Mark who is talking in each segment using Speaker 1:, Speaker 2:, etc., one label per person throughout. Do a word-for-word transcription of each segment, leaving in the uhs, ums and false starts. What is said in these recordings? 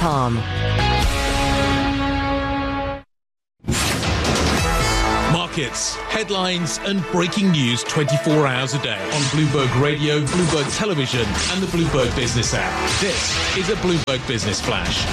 Speaker 1: com.
Speaker 2: Markets, headlines and breaking news twenty-four hours a day on Bloomberg Radio, Bloomberg Television and the Bloomberg Business app. This is a Bloomberg Business Flash.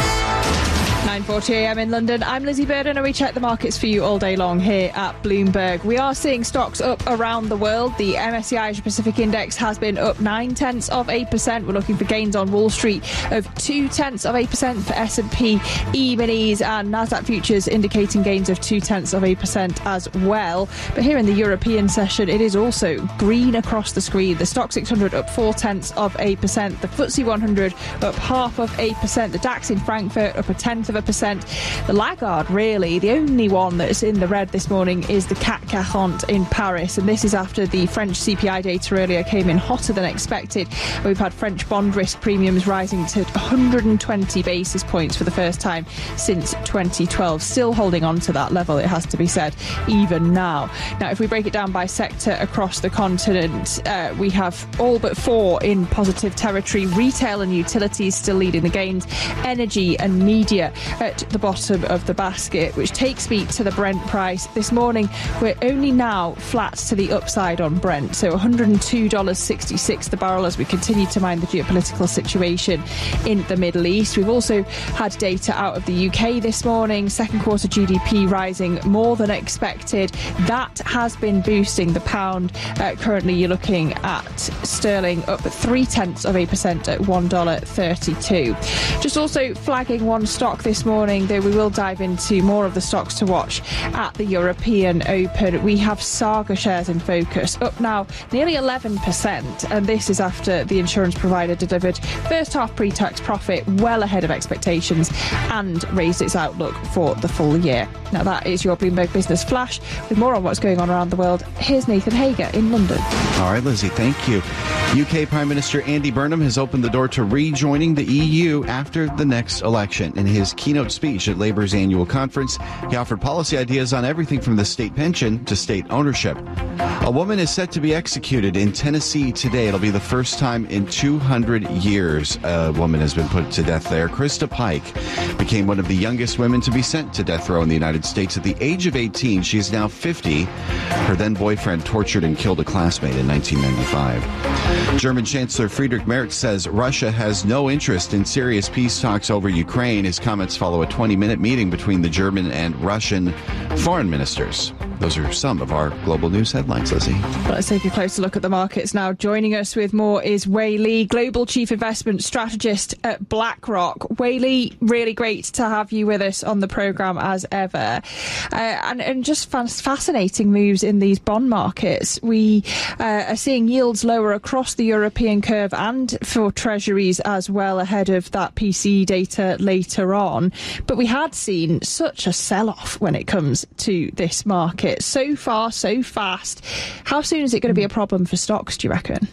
Speaker 3: nine forty a m in London. I'm Lizzie Burden and we check the markets for you all day long here at Bloomberg. We are seeing stocks up around the world. The M S C I Asia Pacific Index has been up nine tenths of a percent. We're looking for gains on Wall Street of two tenths of a percent for S and P E-minis, and Nasdaq futures indicating gains of two tenths of a percent as well. But here in the European session, it is also green across the screen. The Stoxx six hundred up four tenths of a percent. The F T S E one hundred up half of a percent. The DAX in Frankfurt up a tenth of a percent. The laggard, really, the only one that's in the red this morning is the C A C quarante in Paris, and this is after the French C P I data earlier came in hotter than expected. We've had French bond risk premiums rising to one hundred twenty basis points for the first time since twenty twelve. Still holding on to that level, it has to be said, even now. Now, if we break it down by sector across the continent, uh, we have all but four in positive territory. Retail and utilities still leading the gains. Energy and media at the bottom of the basket, which takes me to the Brent price. This morning, we're only now flat to the upside on Brent, so one hundred two dollars sixty-six the barrel as we continue to mind the geopolitical situation in the Middle East. We've also had data out of the U K this morning, second quarter G D P rising more than expected. That has been boosting the pound. Uh, currently, you're looking at sterling up three tenths of a percent at one dollar thirty-two. Just also flagging one stock this morning, though we will dive into more of the stocks to watch at the European Open. We have Saga shares in focus, up now nearly eleven percent, and this is after the insurance provider delivered first half pre-tax profit well ahead of expectations and raised its outlook for the full year. Now that is your Bloomberg Business Flash. With more on what's going on around the world, here's Nathan Hager in London.
Speaker 4: All right, Lizzie, thank you. U K Prime Minister Andy Burnham has opened the door to rejoining the E U after the next election. In his keynote speech at Labour's annual conference, he offered policy ideas on everything from the state pension to state ownership. A woman is set to be executed in Tennessee today. It'll be the first time in two hundred years a woman has been put to death there. Krista Pike became one of the youngest women to be sent to death row in the United States at the age of eighteen. She is now fifty. Her then boyfriend tortured and killed a classmate in nineteen ninety-five. German Chancellor Friedrich Merz says Russia has no interest in serious peace talks over Ukraine. His comments follow a twenty-minute meeting between the German and Russian foreign ministers. Those are some of our global news headlines, Lizzie.
Speaker 3: Well, let's take a closer look at the markets now. Joining us with more is Wei Li, Global Chief Investment Strategist at BlackRock. Wei Li, really great to have you with us on the programme as ever. Uh, and, and just fascinating moves in these bond markets. We uh, are seeing yields lower across the European curve and for treasuries as well ahead of that P C E data later on. But we had seen such a sell-off when it comes to this market. So far, so fast. How soon is it going to be a problem for stocks, do you reckon?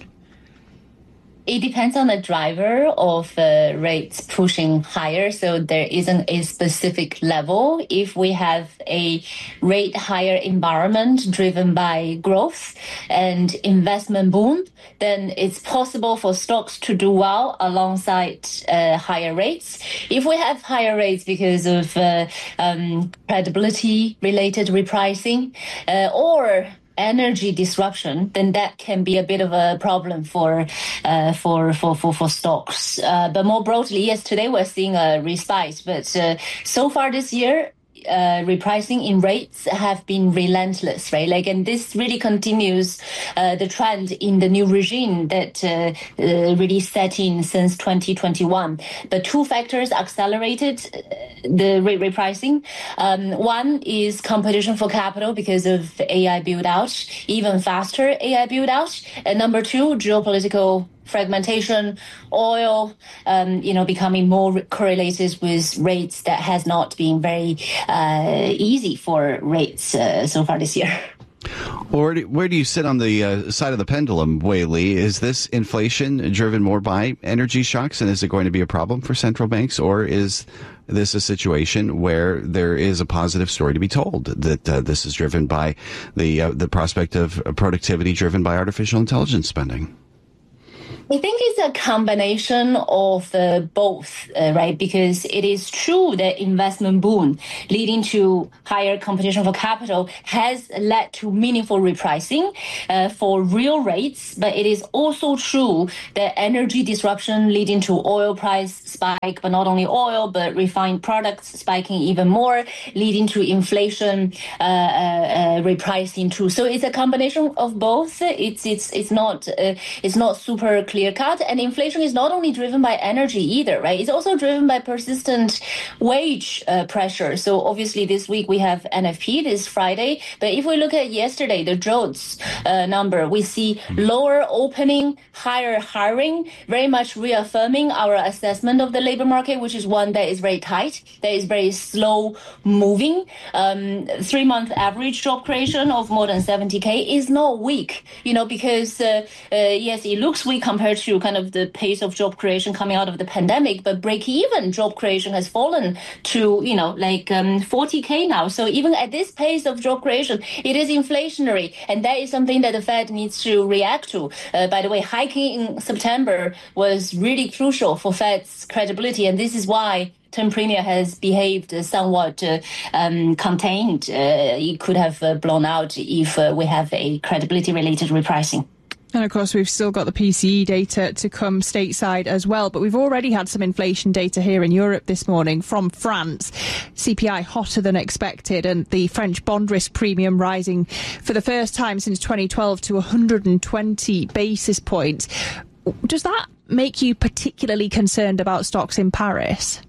Speaker 5: It depends on the driver of uh, rates pushing higher, so there isn't a specific level. If we have a rate higher environment driven by growth and investment boom, then it's possible for stocks to do well alongside uh, higher rates. If we have higher rates because of uh, um, credibility-related repricing uh, or energy disruption, then that can be a bit of a problem for uh, for, for for for stocks. Uh, but more broadly, yes, today we're seeing a respite. But uh, so far this year, Uh, repricing in rates have been relentless, right? Like, and this really continues uh, the trend in the new regime that uh, uh, really set in since twenty twenty-one. The two factors accelerated the rate repricing. Um, one is competition for capital because of A I build out, even faster A I build out. And number two, geopolitical fragmentation, oil, um, you know, becoming more correlated with rates that has not been very uh, easy for rates uh, so far this year.
Speaker 4: Or where do you sit on the uh, side of the pendulum, Wei Li? Is this inflation driven more by energy shocks, and is it going to be a problem for central banks, or is this a situation where there is a positive story to be told, that uh, this is driven by the uh, the prospect of productivity driven by artificial intelligence spending?
Speaker 5: I think it's a combination of uh, both, uh, right? Because it is true that investment boom leading to higher competition for capital has led to meaningful repricing uh, for real rates. But it is also true that energy disruption leading to oil price spike, but not only oil, but refined products spiking even more, leading to inflation uh, uh, uh, repricing too. So it's a combination of both. It's it's it's not uh, it's not super clear. Cut and inflation is not only driven by energy either, right? It's also driven by persistent wage uh, pressure. So obviously this week we have N F P this Friday, but if we look at yesterday, the jobs uh, number, we see lower opening, higher hiring, very much reaffirming our assessment of the labor market, which is one that is very tight, that is very slow moving. Um, three month average job creation of more than seventy K is not weak, you know, because uh, uh, yes, it looks weak compared to kind of the pace of job creation coming out of the pandemic, but break-even job creation has fallen to, you know, like um, forty K now. So even at this pace of job creation, it is inflationary, and that is something that the Fed needs to react to. Uh, by the way, hiking in September was really crucial for Fed's credibility, and this is why term premium has behaved somewhat uh, um, contained. Uh, it could have uh, blown out if uh, we have a credibility-related repricing.
Speaker 3: And of course, we've still got the P C E data to come stateside as well. But we've already had some inflation data here in Europe this morning from France. C P I hotter than expected, and the French bond risk premium rising for the first time since twenty twelve to one hundred twenty basis points. Does that make you particularly concerned about stocks in Paris?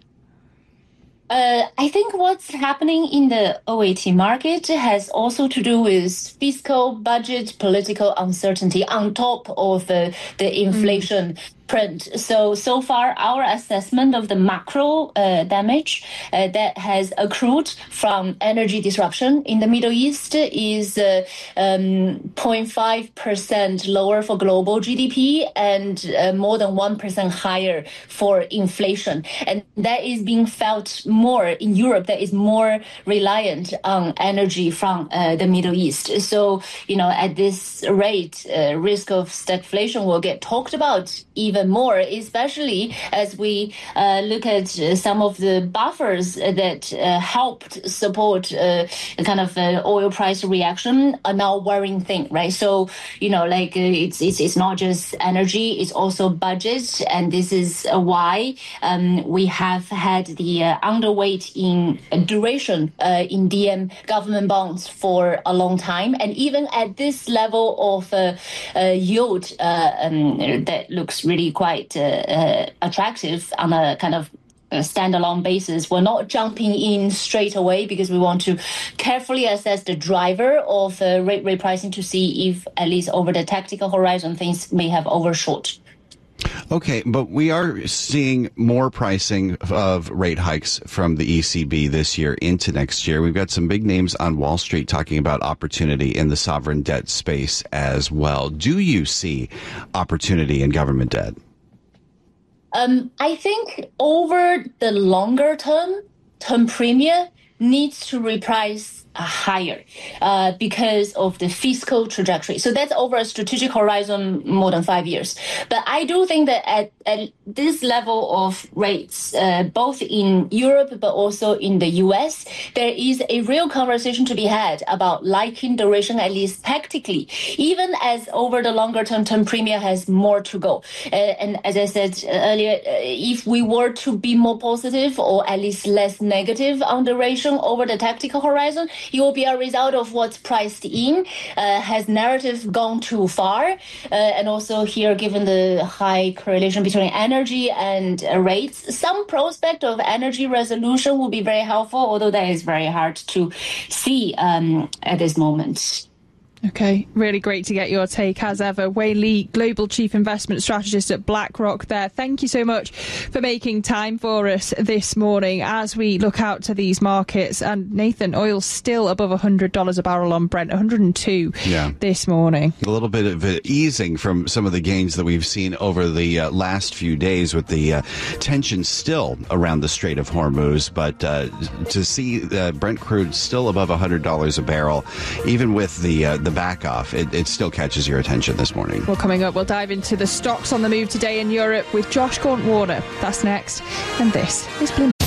Speaker 5: Uh, I think what's happening in the O A T market has also to do with fiscal, budget, political uncertainty on top of uh, the inflation. Mm. Print. So, so far, our assessment of the macro uh, damage uh, that has accrued from energy disruption in the Middle East is uh, um, zero point five percent lower for global G D P and uh, more than one percent higher for inflation. And that is being felt more in Europe, that is more reliant on energy from uh, the Middle East. So, you know, at this rate, uh, risk of stagflation will get talked about even more, especially as we uh, look at uh, some of the buffers that uh, helped support uh, a kind of uh, oil price reaction are now worrying thing, right? So, you know, like uh, it's, it's it's not just energy, it's also budget, and this is uh, why um, we have had the uh, underweight in duration uh, in D M government bonds for a long time, and even at this level of uh, uh, yield uh, um, that looks really quite uh, uh, attractive on a kind of a standalone basis. We're not jumping in straight away because we want to carefully assess the driver of uh, rate repricing to see if, at least over the tactical horizon, things may have overshot.
Speaker 4: Okay, but we are seeing more pricing of rate hikes from the E C B this year into next year. We've got some big names on Wall Street talking about opportunity in the sovereign debt space as well. Do you see opportunity in government debt?
Speaker 5: Um, I think over the longer term, term premium needs to reprice higher uh, because of the fiscal trajectory. So that's over a strategic horizon more than five years. But I do think that at, at this level of rates, uh, both in Europe but also in the U S, there is a real conversation to be had about liking duration, at least tactically, even as over the longer term, term premium has more to go. Uh, and as I said earlier, uh, if we were to be more positive or at least less negative on duration over the tactical horizon, it will be a result of what's priced in. Uh, has narrative gone too far? Uh, and also here, given the high correlation between energy and uh, rates, some prospect of energy resolution will be very helpful, although that is very hard to see um, at this moment.
Speaker 3: Okay, really great to get your take as ever. Wei Li, Global Chief Investment Strategist at BlackRock there. Thank you so much for making time for us this morning as we look out to these markets. And Nathan, oil's still above one hundred dollars a barrel on Brent, one hundred two yeah. this morning.
Speaker 4: A little bit of easing from some of the gains that we've seen over the uh, last few days with the uh, tension still around the Strait of Hormuz. But uh, to see uh, Brent crude still above one hundred dollars a barrel, even with the uh, the the back off, it, it still catches your attention this morning.
Speaker 3: Well, coming up, we'll dive into the stocks on the move today in Europe with Josh Gaunt-Warner. That's next. And this is Bloomberg.